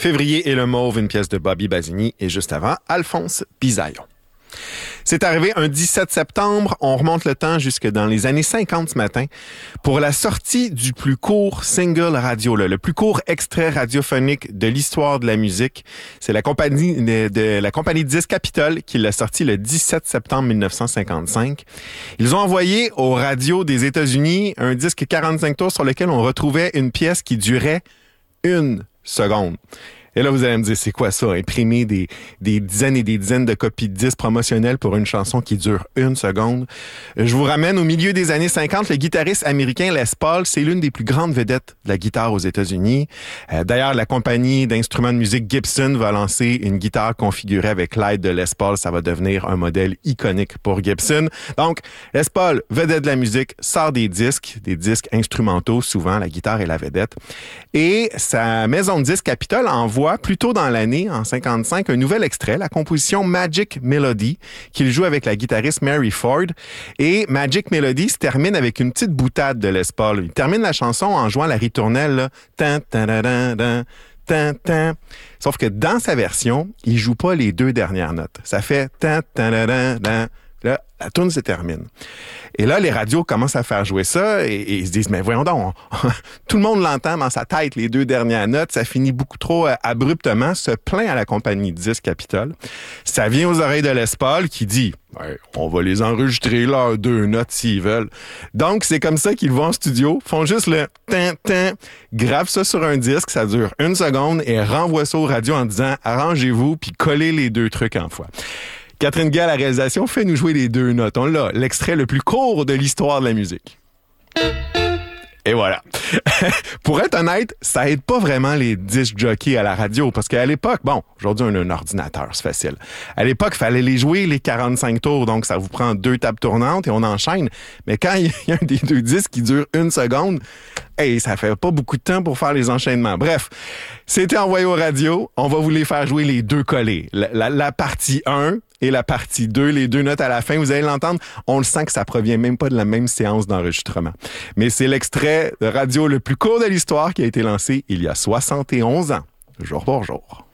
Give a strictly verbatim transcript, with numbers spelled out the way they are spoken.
Février et le Mauve, une pièce de Bobby Basini, et juste avant, Alphonse Bisaillon. C'est arrivé un dix-sept septembre, on remonte le temps jusque dans les années cinquante ce matin, pour la sortie du plus court single radio, là, le plus court extrait radiophonique de l'histoire de la musique. C'est la compagnie de, de la compagnie de disques Capitol qui l'a sorti le dix-sept septembre mille neuf cent cinquante-cinq. Ils ont envoyé aux radios des États-Unis un disque quarante-cinq tours sur lequel on retrouvait une pièce qui durait une seconde. Et là, vous allez me dire, c'est quoi ça? Imprimer des, des dizaines et des dizaines de copies de disques promotionnels pour une chanson qui dure une seconde. Je vous ramène au milieu des années cinquante. Le guitariste américain Les Paul, c'est l'une des plus grandes vedettes de la guitare aux États-Unis. Euh, d'ailleurs, la compagnie d'instruments de musique Gibson va lancer une guitare configurée avec l'aide de Les Paul. Ça va devenir un modèle iconique pour Gibson. Donc, Les Paul, vedette de la musique, sort des disques, des disques instrumentaux, souvent, la guitare est la vedette. Et sa maison de disques Capitol envoie plus tôt dans l'année, en cinquante-cinq, un nouvel extrait, la composition Magic Melody, qu'il joue avec la guitariste Mary Ford. Et Magic Melody se termine avec une petite boutade de Les Paul. Il termine la chanson en jouant la ritournelle, là. Tan, tan, tan, tan, tan, tan, tan. Sauf que dans sa version, il joue pas les deux dernières notes. Ça fait tan, tan, tan, tan, tan. Là, la tourne se termine. Et là, les radios commencent à faire jouer ça et, et ils se disent, mais voyons donc, on, tout le monde l'entend dans sa tête, les deux dernières notes, ça finit beaucoup trop euh, abruptement, se plaint à la compagnie de disques Capitol. Ça vient aux oreilles de Les Paul qui dit, ouais, on va les enregistrer leurs deux notes s'ils veulent. Donc, c'est comme ça qu'ils vont en studio, font juste le tin, tin, gravent ça sur un disque, ça dure une seconde et renvoient ça aux radios en disant, arrangez-vous puis collez les deux trucs en fois. Catherine Gay à la réalisation fait nous jouer les deux notes. On l'a, l'extrait le plus court de l'histoire de la musique. Et voilà. Pour être honnête, ça aide pas vraiment les disc jockeys à la radio parce qu'à l'époque, bon, aujourd'hui on a un ordinateur, c'est facile. À l'époque, il fallait les jouer les quarante-cinq tours, donc ça vous prend deux tables tournantes et on enchaîne. Mais quand il y a un des deux disques qui dure une seconde, hey, ça fait pas beaucoup de temps pour faire les enchaînements. Bref, c'était envoyé aux radios. On va vous les faire jouer les deux collés. La, la, la partie un et la partie deux, les deux notes à la fin, vous allez l'entendre. On le sent que ça provient même pas de la même séance d'enregistrement. Mais c'est l'extrait de radio le plus court de l'histoire qui a été lancé il y a soixante et onze ans, jour pour jour.